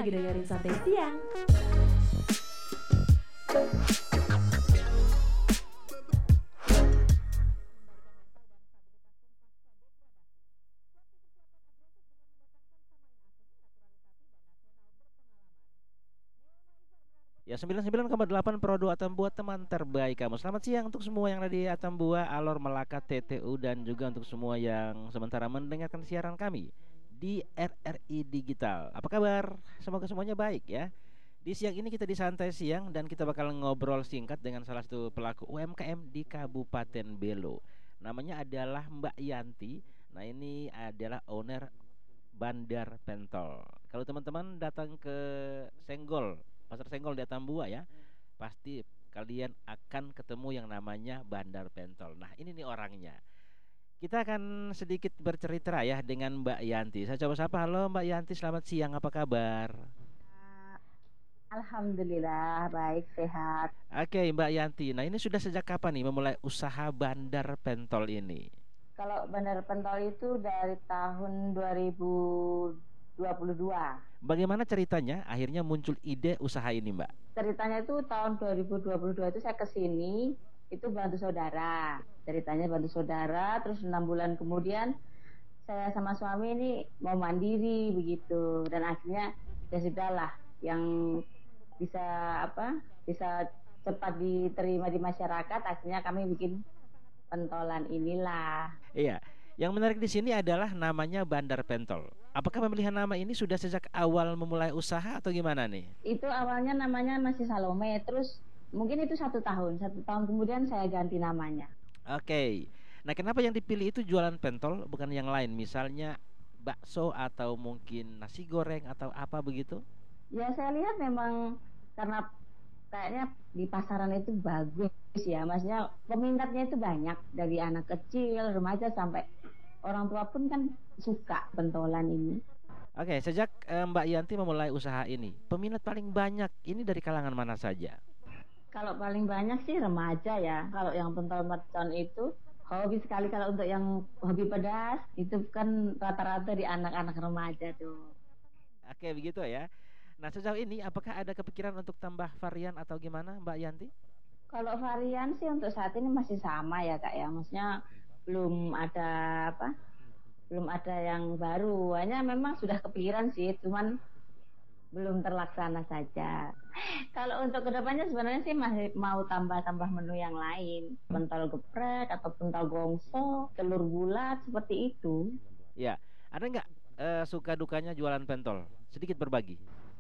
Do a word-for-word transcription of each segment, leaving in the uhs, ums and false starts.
lagi dengerin Santai Siang. Ya, sembilan puluh sembilan koma delapan Produk Atambua, teman terbaik kamu. Selamat siang untuk semua yang ada di Atambua, Alor, Melaka, T T U, dan juga untuk semua yang sementara mendengarkan siaran kami di R R I Digital. Apa kabar? Semoga semuanya baik ya. Di siang ini kita di Santai Siang dan kita bakal ngobrol singkat dengan salah satu pelaku U M K M di Kabupaten Belo. Namanya adalah Mbak Yanti. Nah, ini adalah owner Bandar Pentol. Kalau teman-teman datang ke Senggol, Pasar Senggol di Atambua ya, pasti kalian akan ketemu yang namanya Bandar Pentol. Nah, ini nih orangnya. Kita akan sedikit bercerita ya dengan Mbak Yanti. Saya coba sapa. Halo Mbak Yanti, selamat siang. Apa kabar? Alhamdulillah baik sehat. Oke, Mbak Yanti. Nah, ini sudah sejak kapan nih memulai usaha Bandar Pentol ini? Kalau Bandar Pentol itu dari tahun dua ribu dua puluh dua. Bagaimana ceritanya akhirnya muncul ide usaha ini, Mbak? Ceritanya itu tahun dua ribu dua puluh dua itu saya ke sini itu bantu saudara. Ceritanya bantu saudara, terus enam bulan kemudian saya sama suami ini mau mandiri begitu, dan akhirnya ya sudahlah, yang bisa apa bisa cepat diterima di masyarakat, akhirnya kami bikin pentolan inilah. Iya, yang menarik di sini adalah namanya Bandar Pentol. Apakah pemilihan nama ini sudah sejak awal memulai usaha atau gimana nih? Itu awalnya namanya masih Salome, terus mungkin itu satu tahun, satu tahun kemudian saya ganti namanya. Oke, nah kenapa yang dipilih itu jualan pentol bukan yang lain? Misalnya bakso atau mungkin nasi goreng atau apa begitu? Ya saya lihat memang karena kayaknya di pasaran itu bagus ya, maksudnya peminatnya itu banyak, dari anak kecil, remaja sampai orang tua pun kan suka pentolan ini. Oke, sejak eh, Mbak Yanti memulai usaha ini, peminat paling banyak ini dari kalangan mana saja? Kalau paling banyak sih remaja ya. Kalau yang pentol mercon itu hobi sekali. Kalau untuk yang hobi pedas itu kan rata-rata di anak-anak remaja tuh. Oke, begitu ya. Nah, sejauh ini apakah ada kepikiran untuk tambah varian atau gimana, Mbak Yanti? Kalau varian sih untuk saat ini masih sama ya Kak ya. Maksudnya belum ada apa? Belum ada yang baru. Hanya memang sudah kepikiran sih, cuman belum terlaksana saja. Kalau untuk kedepannya sebenarnya sih masih mau tambah-tambah menu yang lain, pentol geprek atau pentol gongso, telur bulat seperti itu. Ya, ada nggak eh, suka dukanya jualan pentol? Sedikit berbagi.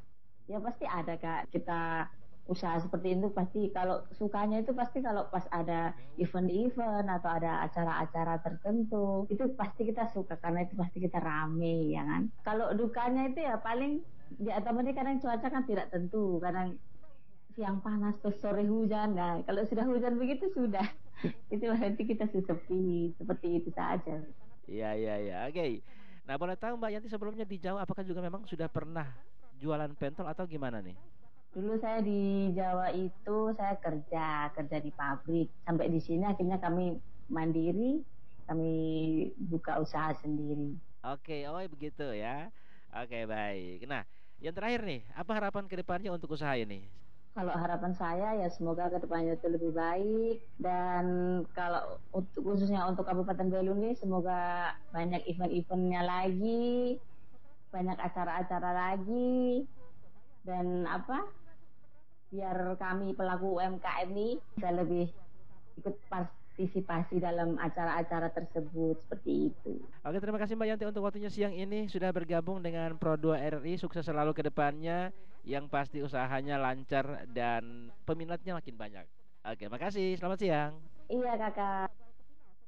Ya pasti ada Kak. Kita usaha seperti itu pasti, kalau sukanya itu pasti kalau pas ada event-event atau ada acara-acara tertentu, itu pasti kita suka karena itu pasti kita rame ya kan. Kalau dukanya itu ya paling di atau kadang cuaca kan tidak tentu, kadang siang panas terus sore hujan. Nah kalau sudah hujan begitu sudah itu berarti kita sesepi, seperti itu saja. Iya, iya, iya. Oke. Nah, boleh tahu Mbak Yanti sebelumnya di Jawa apakah juga memang sudah pernah jualan pentol atau gimana nih? Dulu saya di Jawa itu saya kerja kerja di pabrik, sampai di sini akhirnya kami mandiri, kami buka usaha sendiri. Oke, oh begitu ya. Oke, baik. Nah, yang terakhir nih, apa harapan ke depannya untuk usaha ini? Kalau harapan saya ya semoga kedepannya itu lebih baik, dan kalau untuk khususnya untuk Kabupaten Belu ini semoga banyak event-eventnya lagi, banyak acara-acara lagi, dan apa, biar kami pelaku U M K M ini bisa lebih ikut partisipasi dalam acara-acara tersebut seperti itu. Oke, terima kasih Mbak Yanti untuk waktunya siang ini sudah bergabung dengan Pro dua R R I. Sukses selalu ke depannya. Yang pasti usahanya lancar dan peminatnya makin banyak. Oke, makasih. Selamat siang. Iya kakak.